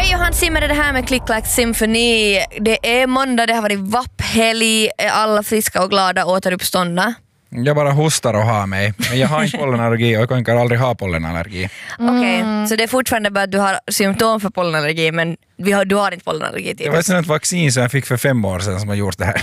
Hej och Hans Zimmer, det här med Click Clack Symphony. Det är måndag, det har varit vapphelg. Är alla friska och glada återuppståndna? Jag bara hostar och har mig. Men jag har inte pollenallergi och jag kan aldrig ha pollenallergi. Okej, så det är fortfarande bara att du har symptom för pollenallergi, men du har inte pollenallergi till. Det var ett sånt vaccin som jag fick för 5 år sedan som har gjort det här.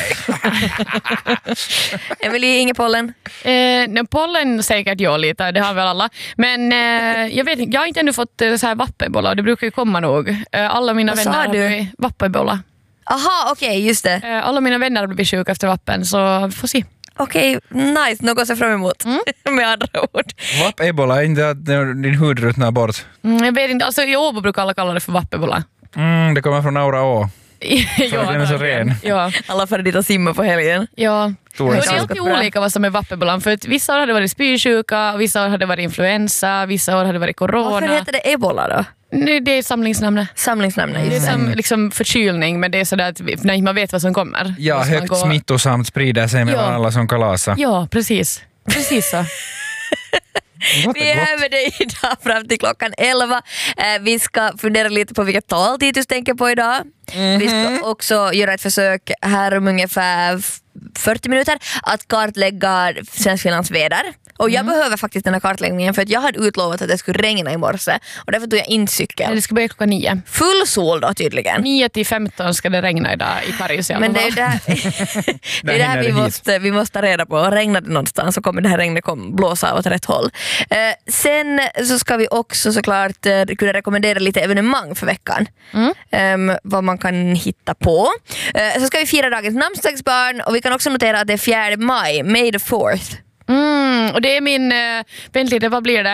Emilie, ingen pollen? Pollen säkert jag lite, det har väl alla. Men jag vet inte, jag har inte ännu fått så här vappebollar, det brukar ju komma nog. Alla mina vänner har blivit vappebollar. Aha, okej, just det. Alla mina vänner har blivit sjuka efter vappen, så får se. Okej, nice. Något att se fram emot. Med andra ord. Vapp-ebola är inte att din hud ruttnar bort. Jag vet inte, alltså i Åbo brukar alla kalla det för vappebollar. Det kommer från Aura Å. Ja, den är så ren. Ja. Alla för dit och simma på helgen. Ja. Det är alltid olika vad som är vappebollan. För att vissa år hade varit spysjuka, vissa år hade varit influensa, vissa år hade varit corona. Varför heter det ebola då? Det är samlingsnamnet. Samlingsnamnet, Det är som liksom förkylning, men det är sådär att när man vet vad som kommer. Ja, högt smittosamt sprider sig mellan alla som kalasar. Ja, precis. Precis så. Vi är här med dig idag fram till klockan 11. Vi ska fundera lite på vilket taltid du tänker på idag. Vi ska också göra ett försök här om ungefär 40 minuter att kartlägga Svenskfinlands väder. Och jag behöver faktiskt den här kartläggningen för att jag hade utlovat att det skulle regna i morse. Och därför tog jag in cykeln. Det ska börja klockan 9. Full sol då tydligen. 9-15 ska det regna idag i Paris. Men det är det här vi måste ta reda på. Regnar det någonstans så kommer det här regnet blåsa åt rätt håll. Sen så ska vi också såklart kunna rekommendera lite evenemang för veckan. Vad man kan hitta på. Så ska vi fira dagens namnsdagsbarn och vi kan också notera att det är 4 maj, May the 4th. Och det är min, vad blir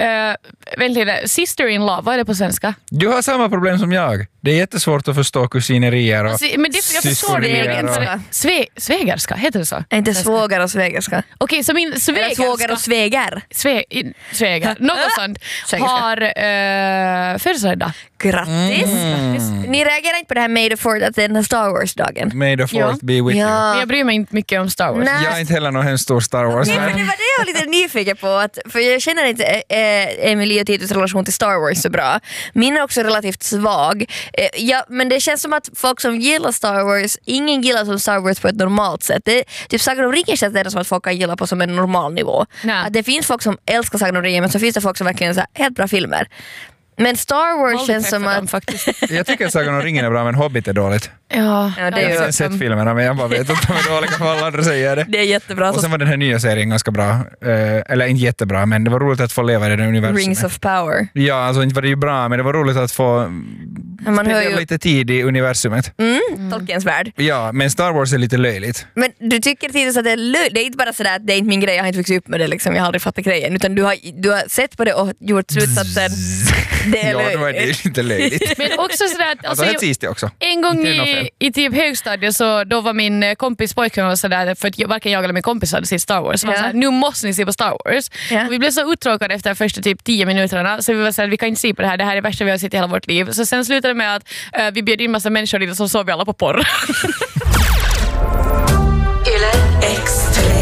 det? Sister-in-law, vad är det på svenska? Du har samma problem som jag. Det är jättesvårt att förstå kusinerier och men det, jag förstår det. Svägerska, heter det så? Inte svågar och svägerska. Okej, så min svägerska... Svågar och svägar. Svägar, något sånt. Har födelsedag idag. Grattis. Ni reagerar inte på det här May the 4th, att det är den här Star Wars-dagen? May the 4th be with you. Men jag bryr mig inte mycket om Star Wars. Jag är inte heller någon stor Star Wars. Nej, men det var det jag var lite nyfiken på. För jag känner inte Emilie och Titus relation till Star Wars så bra. Min är också relativt svag. Men det känns som att folk som gillar Star Wars, ingen gillar som Star Wars på ett normalt sätt. Det, typ Sagan om ringen känns det som att folk kan gilla på som en normal nivå. Att det finns folk som älskar Sagan om ringen, men så finns det folk som verkligen är helt bra filmer. Men Star Wars känns som att... faktiskt. Jag tycker att Sagan om ringen är bra, men Hobbit är dåligt. Ja, det är jag har sett filmerna, men jag bara vet att de är dåliga för alla andra säger det. Det är jättebra. Och sen var den här nya serien ganska bra. Eller inte jättebra, men det var roligt att få leva i det universumet. Rings of Power. Ja, alltså inte var det ju bra, men det var roligt att få spendera lite tid i universumet. Tolkiens värld. Ja, men Star Wars är lite löjligt. Men du tycker Titus att det är löjligt? Det är inte bara sådär att det är inte min grej, jag har inte vuxit upp med det liksom, jag har aldrig fattat grejen. Utan du har sett på det och gjort slutsatsen. Det är löjligt. Ja, det är inte löjligt. Men också sådär att... Alltså, också. En gång i typ högstadiet så då var min kompis pojkvän var sådär, för att varken jag eller min kompis hade sett Star Wars. Så var såhär, nu måste ni se på Star Wars. Och vi blev så uttråkade efter första typ 10 minuterna, så vi var såhär, vi kan inte se på det här är det värsta vi har sett i hela vårt liv. Så sen slutade det med att vi bjöd in massa människor dit och så såg vi alla på porr.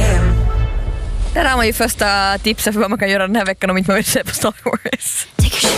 Där har man ju första tipset för vad man kan göra den här veckan om inte man vill se på Star Wars.